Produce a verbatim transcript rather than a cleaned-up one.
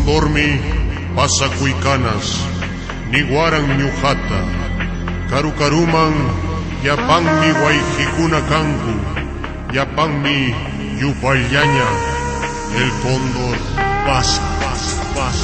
Condormi pasa cuicanas, niguaran ñujata, carucaruman, yapanmi guayjicuna cangu, yapanmi yupallaña, el cóndor pasa, pasa, pasa.